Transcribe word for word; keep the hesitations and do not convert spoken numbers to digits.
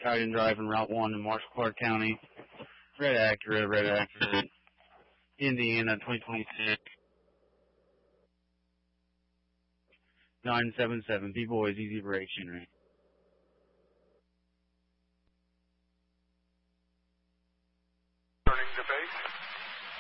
Coyote Drive in Route one in Marshall Clark County. Red Acura, Red Acura, Indiana, twenty twenty-six. nine seven seven. B-Boys, Easy Break, Henry.